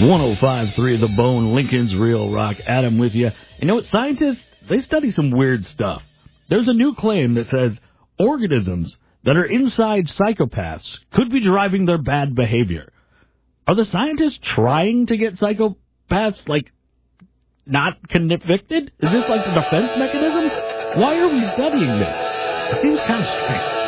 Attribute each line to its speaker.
Speaker 1: 105.3 The Bone, Lincoln's Real Rock. Adam with you. You know what? Scientists, they study some weird stuff. There's a new claim that says organisms that are inside psychopaths could be driving their bad behavior. Are the scientists trying to get psychopaths, not convicted? Is this like the defense mechanism? Why are we studying this? It seems kind of strange.